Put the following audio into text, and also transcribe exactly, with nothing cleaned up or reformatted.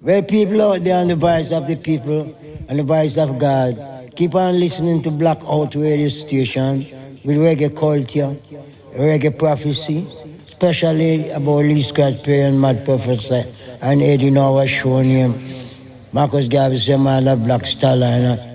Well, people out there on the voice of the people and the voice of God, keep on listening to Blackout Radio Station with reggae culture, reggae prophecy, especially about Lee Scratch Perry and Mad Professor and Eddie Noah show name. Marcus Garvey said, man, that Black Starliner.